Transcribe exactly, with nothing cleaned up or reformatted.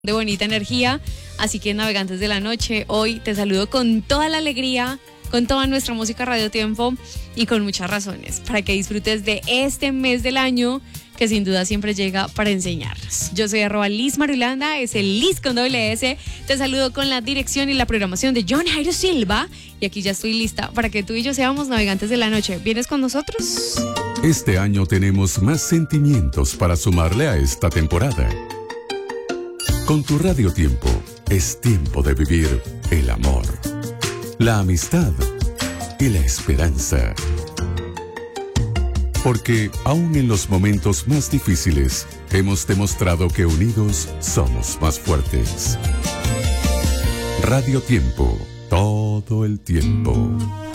de bonita energía, así que navegantes de la noche, hoy te saludo con toda la alegría, con toda nuestra música Radio Tiempo y con muchas razones para que disfrutes de este mes del año que sin duda siempre llega para enseñarnos. Yo soy arroba Liz Marulanda, es el Liz con doble S, te saludo con la dirección y la programación de John Jairo Silva y aquí ya estoy lista para que tú y yo seamos navegantes de la noche. ¿Vienes con nosotros? Este año tenemos más sentimientos para sumarle a esta temporada. Con tu Radio Tiempo, es tiempo de vivir el amor, la amistad y la esperanza. Porque aún en los momentos más difíciles, hemos demostrado que unidos somos más fuertes. Radio Tiempo, todo el tiempo.